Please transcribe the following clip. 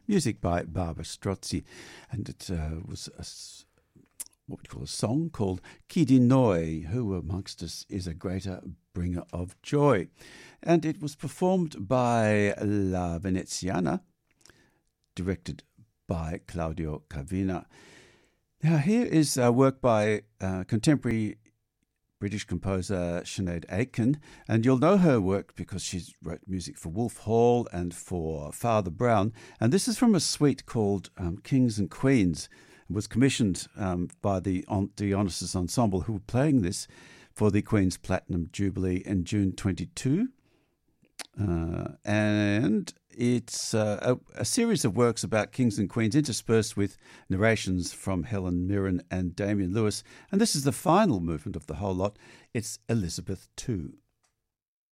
music by Barbara Strozzi, and it was what we call a song called Chi di noi, who amongst us is a greater bringer of joy. And it was performed by La Veneziana, directed by Claudio Cavina. Now here is work by contemporary British composer Sinead Aiken, and you'll know her work because she wrote music for Wolf Hall and for Father Brown, and this is from a suite called Kings and Queens. It was commissioned by the Dionysus Ensemble, who were playing this for the Queen's Platinum Jubilee in June 22. And it's a series of works about kings and queens interspersed with narrations from Helen Mirren and Damian Lewis. And this is the final movement of the whole lot. It's Elizabeth II.